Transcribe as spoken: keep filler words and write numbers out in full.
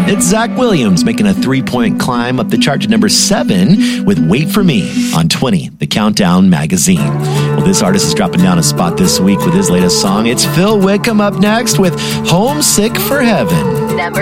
It's Zach Williams making a three-point climb up the chart to number seven with Wait For Me on twenty, the Countdown magazine. Well, this artist is dropping down a spot this week with his latest song. It's Phil Wickham up next with Homesick for Heaven. Number